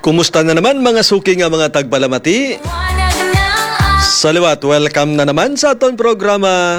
Kumusta na naman mga suki nga mga tagpalamati? Salawat, welcome na naman sa aton programa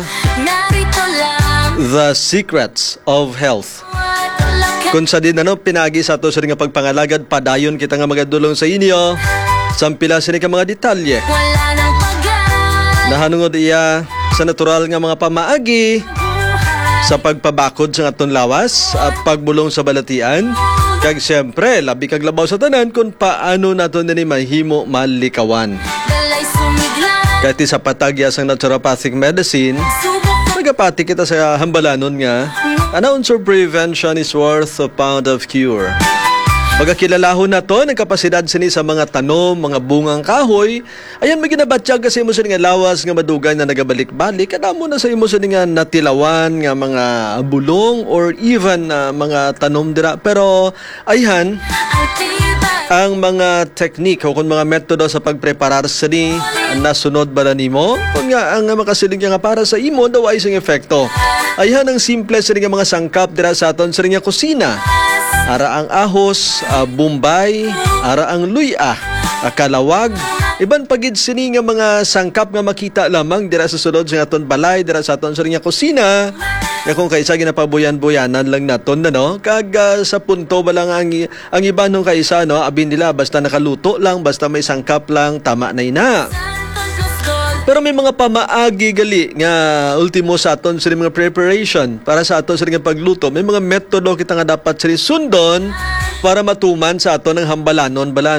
The Secrets of Health. Kung sa din pinagi sa ato sa nga pagpangalagad, padayon kita nga magadulong sa inyo sampila sa nga mga detalye. Nahanungod iya sa natural nga mga pamaagi sa pagpabakod sa aton lawas at pagbulong sa balatian. Kag siyempre, labi kag labaw sa tanan kung paano nato nini mahimo malikawan. Kahit sa patagya sa naturopathic medicine, nagapati kita sa hambalanon nga, an ounce of prevention is worth a pound of cure. Magkakilalahon na to, nagkapasidad sini sa mga tanom, mga bungang kahoy. Ayan, may ginabatsyag kasi mo sa nga lawas nga madugay na nagabalik-balik. Kada mo na sa imo sa nga natilawan nga mga bulong or even mga tanom dira. Pero, ayan, ang mga technique o kung mga metodo sa pagpreparar sa ni nasunod ba na nimo? Kung nga ang makasiling nga para sa imo daw ay isang efekto. Ayan ang simple sa nga mga sangkap dira sa aton sa nga kusina. Ara ang ahos, bumbay, ara ang luya, kalawag. Iban pagid sini nga mga sangkap nga makita lamang dira sa sulod sa aton balay, dira sa aton sa nga kusina. Ya kung kaisa ginapabuyan-buyanan lang naton kag sa punto ba lang ang iba nung kaisa abin nila basta nakaluto lang, basta may sangkap lang, tama na ina. Pero may mga pamaagi gali nga ultimo sa aton sa mga preparation para sa aton sa nga pagluto. May mga metodo kita nga dapat sa sundon para matuman sa aton ng hambalanon bala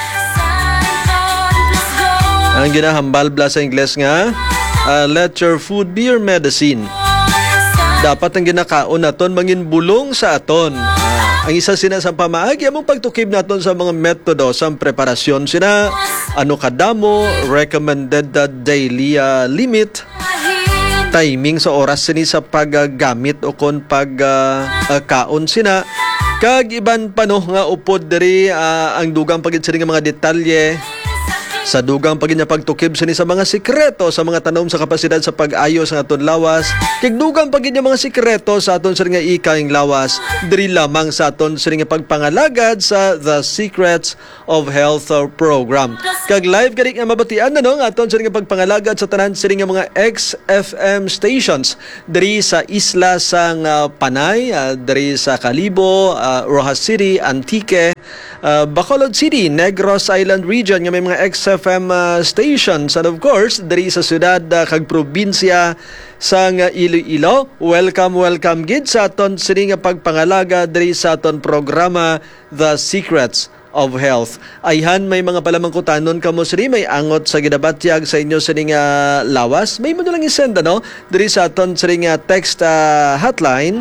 Ang ginahambal bla sa Ingles nga, let your food be your medicine. Dapat ang ginakaon naton mangin bulong sa aton. Ang isa sina sa pamaagi among pagtukib naton sa mga metodo sa preparasyon sina ano kadamo, recommended daily limit, timing sa oras sini sa paggamit o kon pagkaon sina. Kag iban pano nga upod diri ang dugang pagid sini nga mga detalye sa dugang pagid nga pagtukib sini sa mga sikreto sa mga tanom sa kapasidad sa pag-ayo sa aton lawas. Kag dugang pagid nga mga sikreto sa aton sa nga ikaing lawas diri lamang sa aton sa nga pagpangalagad sa The Secrets of Health program. Kag live gani nga mabatian nga aton sa nga pagpangalagad sa tanan sa nga mga XFM stations diri sa isla sang Panay, diri sa Calibo, Rojas City, Antique, Bacolod City, Negros Island region nga may mga XFM stations, and of course diri sa syudad kag probinsya sa Iloilo. Welcome gid sa aton sini nga pagpangalaga diri sa aton programa The Secrets of Health. Ayhan may mga palamangkutanon kamo sini may angot sa gidabatyag sa inyo sini nga lawas. May mo lang i-send diri sa aton sini nga text hotline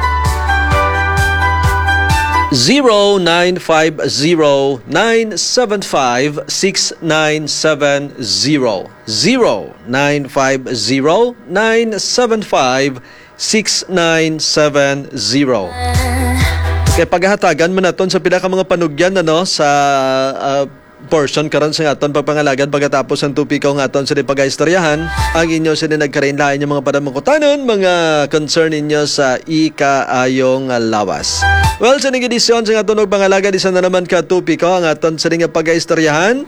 0950-975-6970. 0950-975-6970. Kaya paghahatagan mo naton sa pinaka mga panugyan sa portion karon sa aton pagpangalagad pagkatapos ang tupikaw nga aton sa pagaistoryahan ang inyo sa nagkarinlain yung mga padamangkutanon, mga concern ninyo sa ikaayong lawas. Well, sa nag-edisyon sa aton pagpangalagad isa na naman ka tupikaw ang aton sa pagaistoryahan.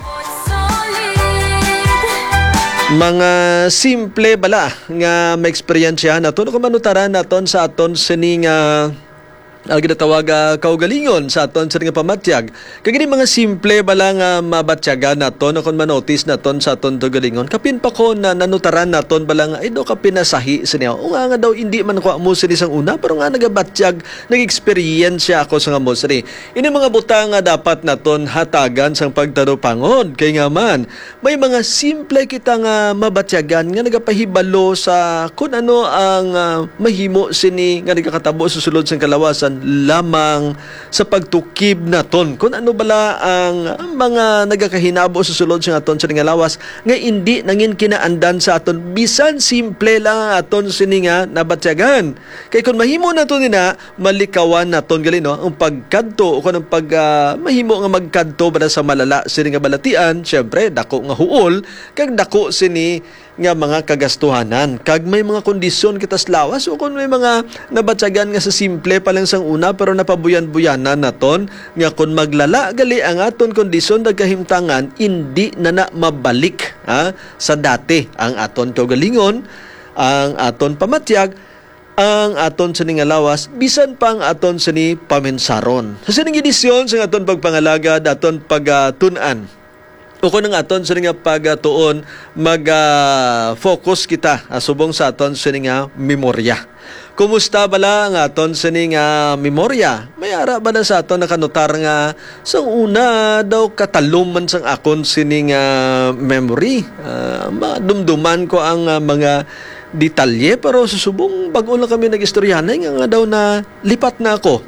Mga simple bala nga ma-experiensyahan naton kung manutaran naton sa aton sining ang ginatawag kaugalingon sa aton sa nga pamatyag. Kagini mga simple bala nga mabatyagan naton o kung manotice naton sa aton kaugalingon. Kapin pa ko na nanutaran naton bala nga ay daw ka pinasahi sa niya. O nga daw hindi man ko mo sini sang una pero nga nagabatyag, nag-experience ako sa nga mo sini. Ini mga butang nga dapat naton hatagan sang pagtarupangod. Kay nga man may mga simple kita nga mabatyagan nga nagapahibalo sa kung ano ang mahimo sini nga nagakatabo sa sulod sang kalawasan lamang sa pagtukib naton kung ano bala ang mga nagakahinabo sa sulod sa aton sa nga lawas nga hindi nangin kinaandan sa aton bisan simple lang aton sini nga nabatyagan. Kay kung mahimo naton nina malikawan naton gali ang pagkadto o kung ang mahimo nga magkadto bala sa malala sini nga balatian, syempre dako nga huol kag dako sini nga mga kagastuhanan. Kag may mga kondisyon kitas lawas o kung may mga nabatsagan nga sa simple pa lang sang una pero napabuyan-buyanan naton nga kung maglala gali ang aton kondisyon nagkahimtangan hindi na mabalik sa dati ang aton kaugalingon, ang aton pamatyag, ang aton sa nga lawas, bisan pa ang aton sa ni paminsaron. Sa sining edisyon sa aton pagpangalagad, aton pagtunan, o kung ang aton sa nga pagtuon, mag-focus kita subong sa aton sa nga memorya. Kumusta bala ang aton sa nga memorya? May ara ba na sa aton nakanotar nga sa una daw kataluman sang akon sining memory. Madumduman ko ang mga detalye pero susubong bago lang kami nag-istoryanay nga daw na lipat na ako.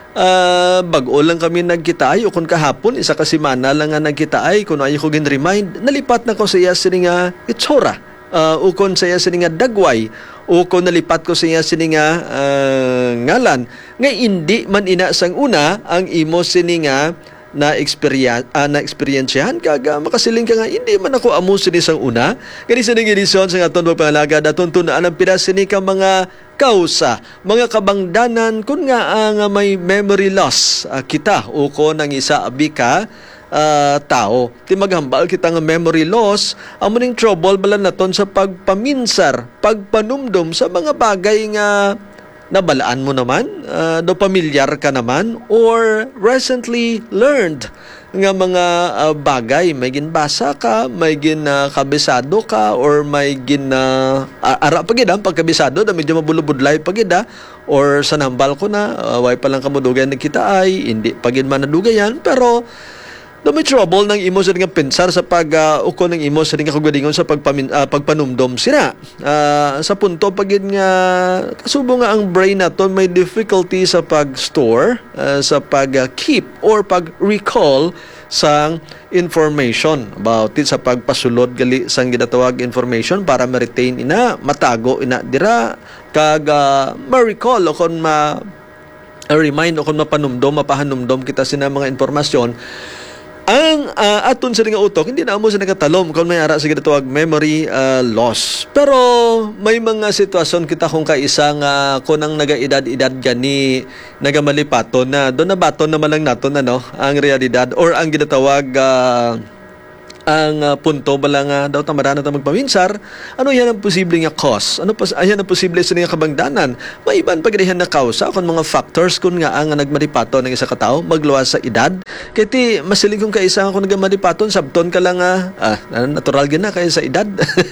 Bago lang kami nagkitaay o kung kahapon isa ka semana lang nga nagkitaay kuno ayo ko gin-remind nalipat na ko sa iya sini nga itsura o kung sa iya sini nga dagway o kung nalipat ko sa iya sini nga ngalan nga hindi man ina sang una ang imo sini nga na experiencehan kaga makasiling ka nga hindi man ako amo sini sang una kani sa ning edisyon sa aton pagpangalaga daton tunaan ang pinas sini ka mga kausa mga kabangdanan kun nga ang may memory loss kita o ko nang isa abi ka tao ti maghambal kita nga memory loss amo ning trouble bala naton sa pagpaminsar pagpanumdum sa mga bagay nga nabalaan mo naman, do pamilyar ka naman, or recently learned nga mga bagay. May ginbasa ka, may kabisado ka, or may ara pagida, pagkabisado, na medyo mabulubudlay pagida, or sa nambal ko na, way palang kamudugan na kita ay, hindi pagin man nadugayan, pero may trouble ng imo sa nga pensar sa uko ng imo sa nga kagalingon sa pagpanumdom sina. Sa punto pagid nga kasubo nga ang brain naton may difficulty sa pag-store, sa pag-keep or pag-recall sang information about it sa pagpasulod gali sang ginatawag information para ma-retain ina, matago ina dira kag ma-recall o kon remind o kon mapanumdom, mapahanumdom kita sina mga informasyon. Ang aton sa nga utok, hindi na mo sa nagatalom kung may ara sa ginatawag memory loss. Pero may mga sitwasyon kita kung kaisa nga kung ang naga-edad-edad gani nagamalipaton na doon na baton naman lang naton ang realidad or ang ginatawag ang punto bala nga daw tamadana ta magpaminsar, ano yan ang posible nga cause? Ayan ang posible sa nga kabangdanan? May iban pagdihan na kausa kung mga factors kung nga ang nagmaripaton ng isa ka tao magluwas sa edad. Kaya ti masiling kung kaisa kung nagmaripaton sabton ka lang natural gina kaya sa edad.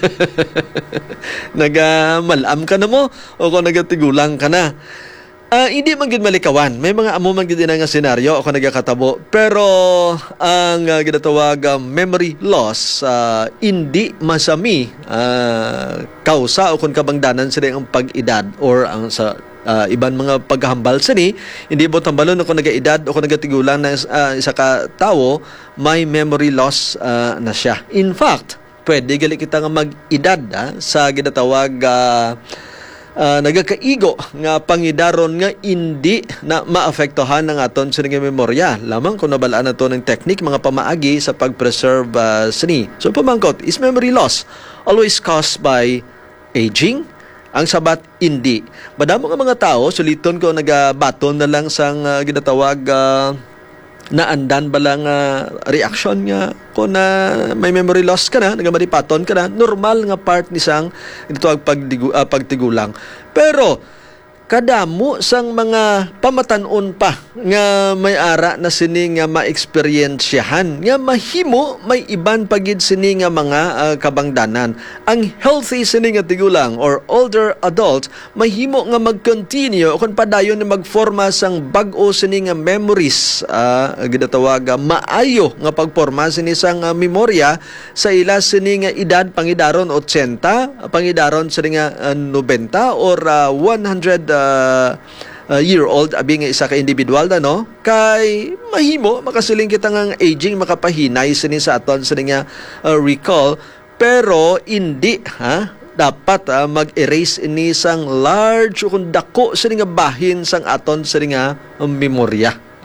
Nagamalam ka na mo o kung nagatigulang ka na. Hindi man gid malikawan. May mga amo man gid nga senaryo ako nagakatabo. Pero ang ginatawag memory loss hindi masami kausa o kung kabangdanan sila ang pag-edad or ang sa iban mga paghambal sini hindi mo tambalon ako nagaedad o kung nagatigulan na isa ka tawo may memory loss na siya. In fact, pwede gali kita nga mag-edad sa ginatawag nagakaigo nga pangidaron nga hindi na maapektuhan ng aton sa nga memorya lamang kung nabalaan nato ng technique mga pamaagi sa pag-preserve sini. So pamangkot, is memory loss always caused by aging? Ang sabat, hindi. Madamo nga mga tao, suliton ko nagabaton na lang sang ginatawag naandan ba lang reaction nga kung may memory loss ka na, nagamaripaton ka na, normal nga part ni sang ito ang pagtigulang. Pero kadamo sang mga pamatanon pa nga may ara na sini nga ma-experiensyahan nga mahimo may iban pagid sini nga mga kabangdanan. Ang healthy sini nga tigulang or older adult mahimo nga mag-continue kung padayon na magforma sang bag-o sini nga memories ginatawag maayo nga pagporma sini sang memorya sa ila sini nga edad pangidaron 80 pangidaron sini nga 90 or 100 year old abi nga isa ka individual kay mahimo makasiling kita nga aging makapahinay sini sa aton sini nga recall pero hindi dapat mag-erase ini sang large o kung dako sini nga bahin sang aton sini nga memorya.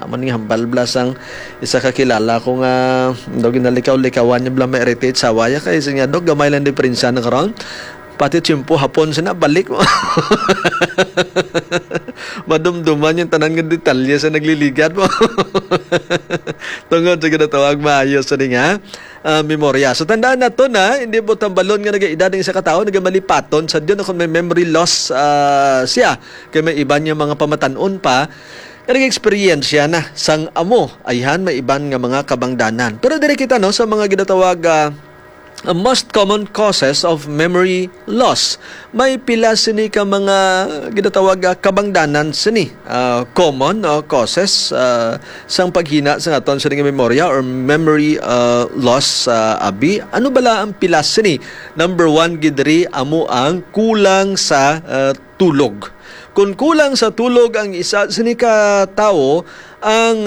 Amon nga hambal blas ang isa kakilala ko nga daw ginalikaw-likawan niya bla may irritate sa waya kay siya dog gamay lang diferensya na karon. Pati tiyempo hapon sina balik mo. Madumduman yung tanang ng detalye sa nagliligat mo. Tungod sa ginatawag maayos sa nga memorya. So tandaan na to na hindi mo tambalon nga nag-edad ng isa katao nagamalipaton sa diyon kung may memory loss siya kay may iba niya mga pamatanon pa nag-experience siya na sang amo ayhan may iban nga mga kabangdanan. Pero dire kita no sa mga ginatawag most common causes of memory loss. May pila sini ka mga ginatawag kabangdanan sini. Common causes sang paghina sa aton sa memorya or memory loss abi. Ano bala ang pila sini? Number 1 gidri amo ang kulang sa tulog. Kung kulang sa tulog ang isa sini ka tao ang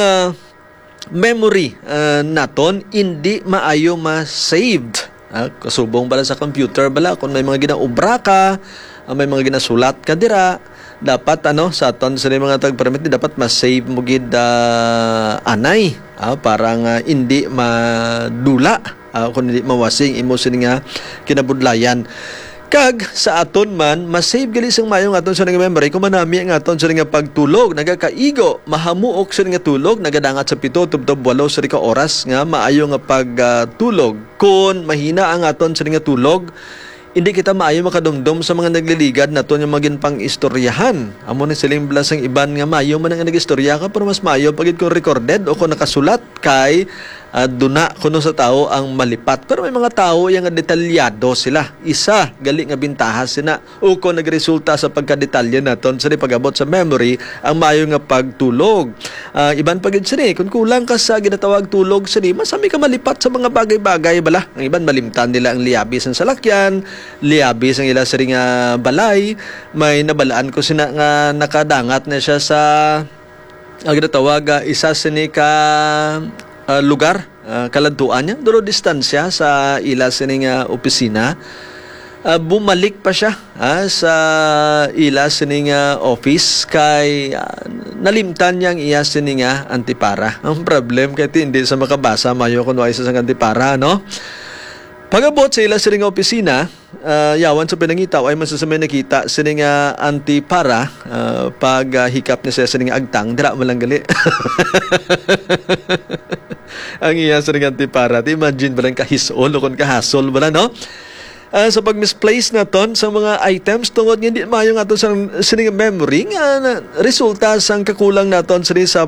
memory naton hindi maayo ma-saved. Kasubong bala sa computer bala kung may mga ginaubra ka, may mga ginasulat ka dira, dapat sa aton sa mga tag-permit dapat ma-save mo gid anay para nga hindi madula kung hindi mawasing imo sini nga kinabudlayan. Kag sa aton man ma-save gali sang mayong aton sa nga memory kung manami ang aton sa nga pagtulog nagakaigo mahamuok sa nga tulog nagadangat sa 7 tubtob 8 sa ka oras nga maayo nga pagtulog kun mahina ang aton sa nga tulog hindi kita maayo makadumdum sa mga nagliligad naton yung maging pang-istoryahan. Amo ni siling blasang iban nga maayo man nga nag-istorya ka pero mas maayo pagid kung recorded o kung nakasulat kay duna kuno sa tao ang malipat. Pero may mga tao yang detalyado sila. Isa gali nga bintaha sina o kung nagresulta sa pagkadetalye naton sa pagabot sa memory ang maayo nga pagtulog. Iban pagid sini kung kulang ka sa ginatawag tulog sini masami ka malipat sa mga bagay-bagay bala. Ang iban malimtan nila ang liabis ng salakyan, liabis ang ila sa balay. May nabalaan ko sina nga nakadangat na siya sa ginatawag isa sini ka lugar kaladtuan niya duro distansya sa ila sining opisina bumalik pa siya sa ila sining office kay nalimtan niyang iya sining antipara. Ang problem kay hindi sa makabasa mayo kuno ay sa antipara no. Pagabot sa ila sining opisina yawan sa pinangitaw ay masasamay nakita sining antipara pag hikap niya sa sining agtang dira mo lang gali. Ang iya sa antipara imagine ba lang kahisol o kung kahasol ba no? Sa pag-misplace naton sa mga items tungod nga hindi maayo nga sa sining memory nga resulta sang kakulang naton sa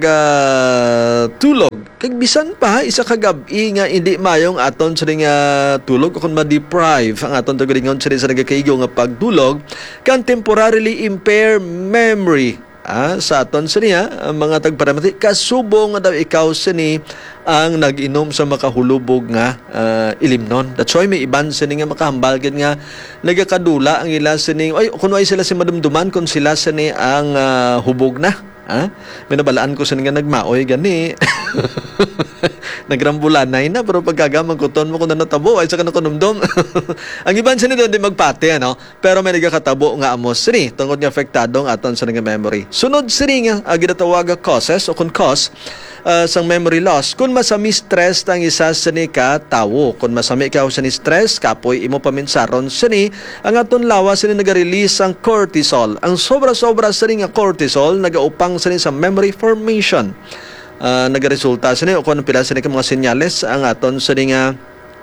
pag kag bisan pa isa ka gabi nga hindi mayong aton sa tulog kung ma-deprive ang aton tugulingon sa nagakaigo nga pagtulog kan temporarily impair memory sa aton sa niya ang mga tagparamati kasubong nga daw ikaw sini ang nag-inom sa makahulubog nga ilimnon. That's why may iban sini nga makahambal gid nga nagakadula ang ila sini ay kuno ay sila si madumduman kung sila sini ang hubog na. May nabalaan ko sini nga nagmaoy gani. Nagrambulanay na pero pagkagamang kuton mo kung natabo ay sa kanunumdum. Ang iban sini doon di magpate pero may nagakatabo nga amos sini tungod nga apektado ang aton sa nga memory. Sunod sini nga ginatawag causes o kung cause sang memory loss kung masami stress ang isa sini ka tawo kung masami ka sa ni stress kapoy imo paminsaron sini ang aton lawas sini naga-release ang cortisol ang sobra-sobra sini nga cortisol nagaupang sini sa memory formation nagaresulta sini o kung pila sini ka mga senyales ang aton sini nga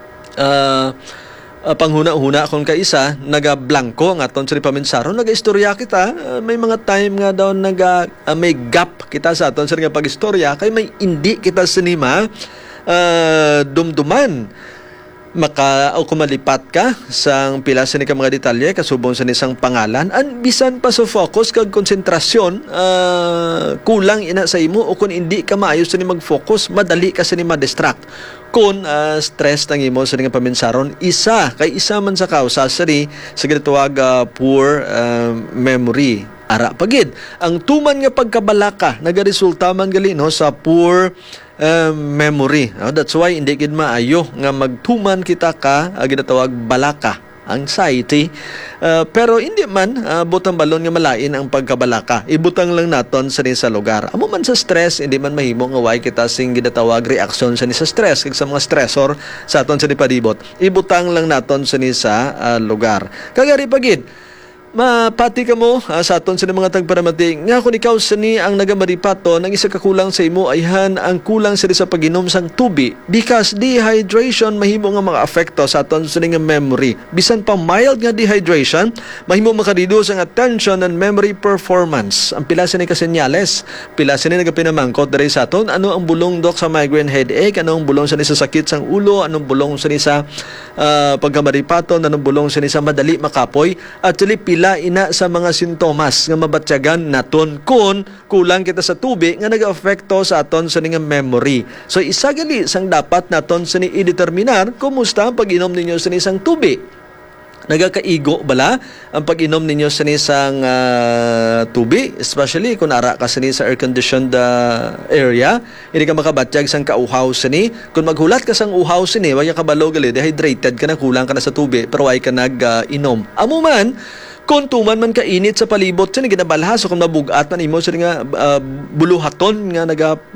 panghuna-huna kung kaisa naga-blanco ang aton sa paminsaron naga-istorya kita may mga time nga daw may gap kita sa aton sa nga pag-istorya kay may hindi kita sinima dumduman o kumalipat ka sang pila sa ka mga detalye kasubong sa isang pangalan an bisan pa sa focus kag konsentrasyon kulang ina sa imo o kung hindi ka maayos ni mag-focus madali ka ni ma-distract kung stress ng imo sa nga paminsaron isa man sa kausa sa ginatawag poor memory ara pagid ang tuman nga pagkabalaka nagaresulta man gali sa poor memory. That's why hindi gid maayo nga magtuman kita ka ginatawag balaka anxiety. Pero hindi man butang balon nga malain ang pagkabalaka. Ibutang lang naton sa ni sa lugar. Amo man sa stress, hindi man mahimo nga way kita sing ginatawag reaction sa ni sa stress kag sa mga stressor sa aton sa ni padibot. Ibutang lang naton sa ni sa lugar. Kagari pagid mapati ka mo sa aton sa mga tagparamati nga kung ikaw sani ang nagamaripato ng isa kakulang sa imo ayhan ang kulang sa pag-inom sang tubi because dehydration mahimo nga mga afekto sa aton sa nga memory. Bisan pa mild nga dehydration mahimo makareduce ang attention and memory performance. Ang pila sini ka senyales, pila sini nagapinamangkot diri sa aton ano ang bulong dok sa migraine headache, ano ang bulong sini sa sakit sang ulo, anong bulong sini sa pagkamaripato, anong bulong sini sa madali makapoy at pila ina sa mga sintomas nga mabatyagan naton kung kulang kita sa tubig nga nag-afekto sa aton sa nga memory. So isagali sang dapat naton sa ni i-determinar kumusta ang pag-inom ninyo sa isang tubig. Nagakaigo bala ang pag-inom ninyo sa isang tubig, especially kung ara ka sa air-conditioned area, hindi ka makabatyag sang kauhaw sa ni. Kung maghulat ka sang uhaw sa ni, waya ka balo gali, dehydrated ka na, kulang ka na sa tubig, pero way ka nag-inom. Amo man, kung tuman man ka init sa palibot, sa ginabalhas, o kung mabugat man imo, sa nga buluhaton nga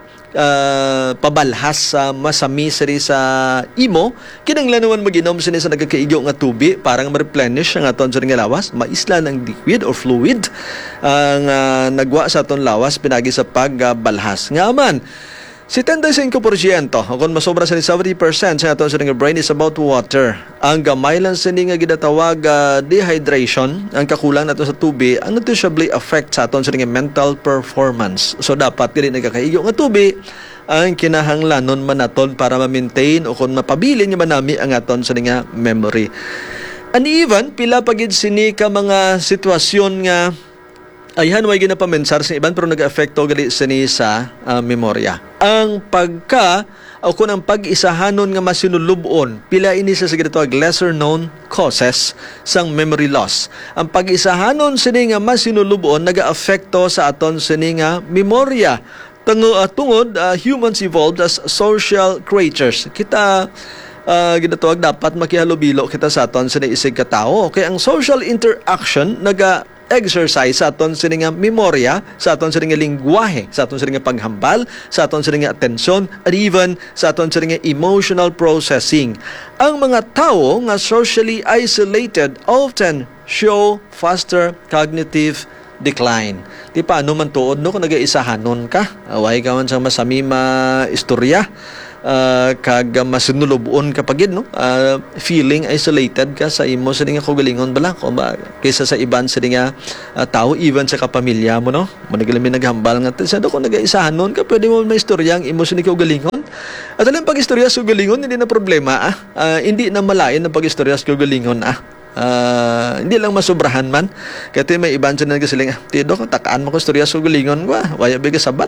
pabalhas sa masami sa imo, kinanglan naman mag-inom sa nagkakaigyo nga tubi parang ma-replenish ang aton sa nga lawas, maisla ng liquid or fluid ang nagwa sa aton lawas pinagi sa pagbalhas. Nga man, 75% o kung masobra sa 70% sa aton sa nga brain is about water. Ang gamay lang sa nga ginatawag dehydration, ang kakulang nato sa tubig, ang noticeably affect sa aton sa nga mental performance. So dapat dili nagkakaigo nga tubig ang kinahanglanon man naton para ma-maintain o kung mapabilin nga manami ang aton sa nga memory. And even pila pagid sini ka mga sitwasyon nga ayhan way ginapamensar sa iban pero nag-afekto gali sa memorya. Ang pagka o kung ang pag-isahanon nga masinulubon, pila ini sa ginatawag lesser known causes sang memory loss. Ang pag-isahanon sini nga masinulubon naga-afekto sa aton sini nga memorya. Tungod humans evolved as social creatures. Kita ginatawag dapat makihalubilo kita sa aton sa isig katao. Okay, ang social interaction exercise sa aton sa nga memorya, sa aton sa nga lingwahe, sa aton sa nga paghambal, sa aton sa nga atensyon, at even sa aton sa nga emotional processing. Ang mga tao nga socially isolated often show faster cognitive decline. Di paano man tuod no kung nag-aisahanon ka, away ka man sa masami istorya, kag masinulubon ka pagid no, feeling isolated ka sa imo sa nga kaugalingon bala ko ba kaysa sa iban sa nga tao, even sa kapamilya mo no. Managalim naghambal nga sa do ko nag-aisahanon ka, pwede mo may istorya ang imo sa kaugalingon. At alam pag-istorya sa kaugalingon hindi na problema hindi na malain ang pag-istorya sa kaugalingon hindi lang masobrahan man. Kaya may iban sa nagasiling, tido ko, takaan mo ko istorya sa gulingon ko, waya biga sabat.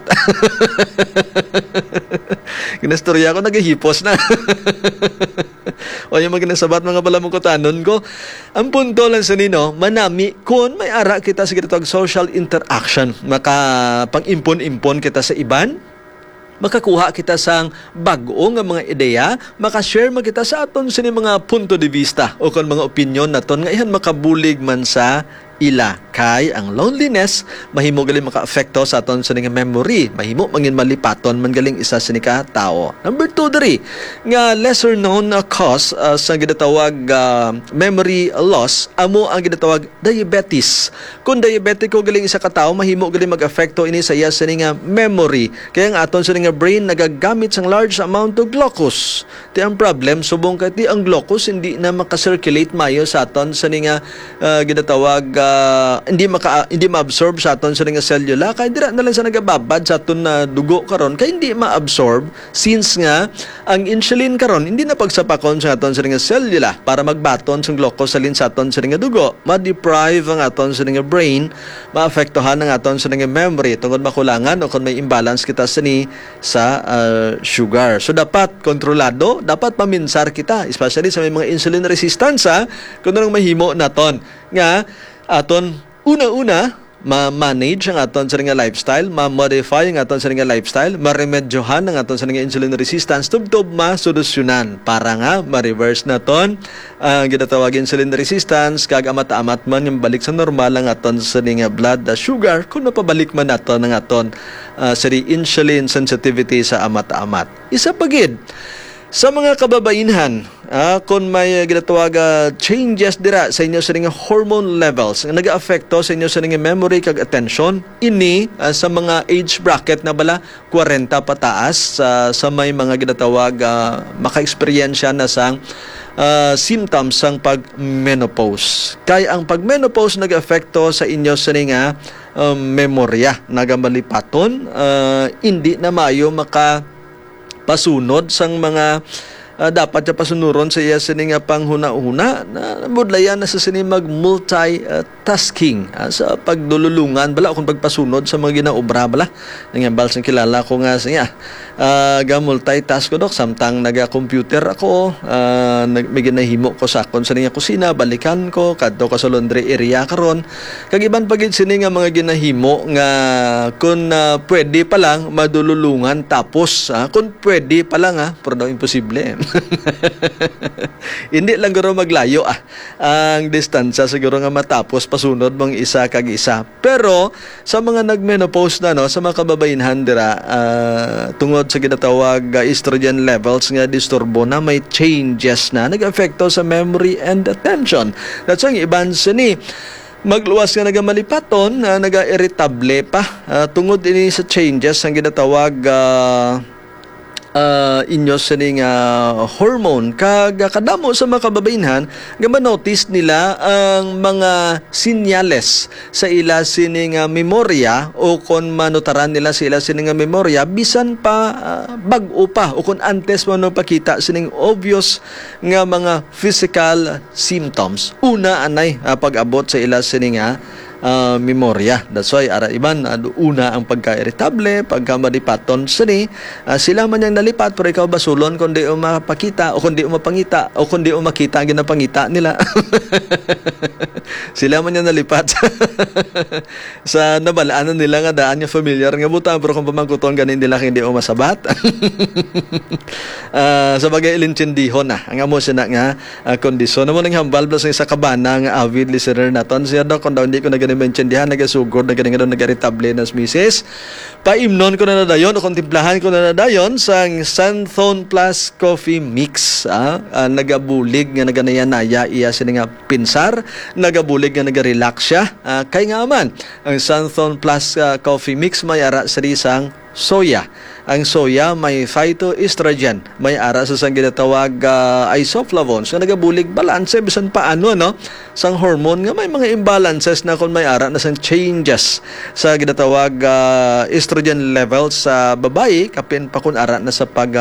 Kinastorya ko, nagahipos na. Waya maginasabat mga pala mong kutanon ko. Ang punto lang sa nino, manami, kung may ara kita sa ginatawag social interaction, makapang-impon-impon kita sa iban, makakuha kita sang bag-o nga mga ideya, makashare man kita sa aton sa mga punto de vista o kung mga opinion naton nga ihan makabulig man sa ila. Kay ang loneliness mahimo gali maka-afekto sa aton sa nga memory, mahimo mangin malipaton man galing isa sa nika tao. Number 2 diri nga lesser known cause sa ginatawag memory loss amo ang ginatawag diabetes. Kung diabetico galing isa ka tawo, mahimo gali mag-afekto ini sa iya sa nga memory. Kaya ang aton sa nga brain nagagamit sang large amount of glucose. Ti ang problem subong kay ti ang glucose hindi na maka-circulate mayo sa aton sa nga ginatawag hindi ma-absorb sa aton sa nga cellula, kay dira na lang sa nagababad sa aton na dugo karon, kay hindi ma-absorb since nga ang insulin karon hindi na pagsapakon sa aton sa nga cellula para magbaton sa glucose salin sa aton sa nga dugo. Ma-deprive ang aton sa nga brain, maapektuhan ang aton sa nga memory tungod makulangan o kung may imbalance kita sa sugar. So dapat kontrolado, dapat paminsar kita, especially sa may mga insulin resistance kung anong mahimo naton nga aton una-una ma-manage ang aton sa nga lifestyle, ma-modify ang aton sa nga lifestyle, ma-remedyohan ang aton sa nga insulin resistance, tubtob ma-solusyonan para nga ma-reverse naton ang ginatawag insulin resistance, kag amat-amat man yung balik sa normal ang aton sa nga blood sugar kung napabalik man naton ang aton sa insulin sensitivity sa amat-amat. Isa pagid sa mga kababainhan, kung may ginatawag changes dira sa inyo sa nga hormone levels nga nag-aapekto sa inyo sa nga memory kag attention, ini sa mga age bracket na bala 40 pataas, sa may mga ginatawag maka-eksperyensya na sang symptoms sang pag-menopause. Kay ang pag-menopause nag-aapekto sa inyo sa nga memorya, nagamalipaton, hindi na maayo pasunod sang mga dapat siya pasunuron sa iya sini nga panghuna-huna na budlayan na sa sini mag multitasking sa pagdululungan bala kung pagpasunod sa mga ginaobra bala nga balsang kilala ko nga siya ga multitask ko dok samtang naga-computer ako may ginahimo ko sa akon sa nga kusina balikan ko kadto ka sa laundry area karon kag iban pagid sini nga mga ginahimo nga kung pwede pa lang madululungan tapos kung pwede pa lang pero daw imposible hindi lang guro maglayo ang distansya siguro nga matapos pasunod mong isa kag isa. Pero sa mga nagmenopause na sa mga kababainhan dira tungod sa ginatawag estrogen levels nga disturbo na may changes na nag-apekto sa memory and attention. That's ang iban sini magluwas nga nagamalipaton naga-irritable pa tungod ini sa changes ang ginatawag inyo sa hormone kag kadamo sa mga kababainhan nga ma-notice nila ang mga sinyales sa ila sining memorya o kung manutaran nila sa ila sining memorya bisan pa bag-o pa o kung antes mo pakita sining obvious nga mga physical symptoms una anay pag-abot sa ila sining memorya. That's why iban una ang pagka-irritable, pagka-malipaton sini sila man yang nalipat pero ikaw basulon kung di o mapakita o kung di o mapangita o kung di o makita ang ginapangita nila. Sila man yang nalipat sa nabalaanan nila nga daan nga familiar nga buta pero kung pamangkuton ganin nila hindi o masabat. Sa bagay ilintindihon ang amo siya nga kondisyon mo nang hambal plus sa kabana nga avid listener naton siya daw kung daw hindi ko na maintindihan nagasugod na ganun nag-irritable nas misis paimnon ko na nadayon o kontemplahan ko na nadayon sang Santhone Plus Coffee Mix nagabulig nga naganayanaya iya sila nga pinsar nagabulig nga nagarelax siya kay nga man ang Santhone Plus Coffee Mix may ara sa isang soya. Ang soya may phytoestrogen, may ara sa sang ginatawag isoflavones na nagabulig balanse bisan paano sang hormone nga may mga imbalances na kung may ara na sang changes sa ginatawag estrogen levels sa babae kapin pa kun ara na sa pag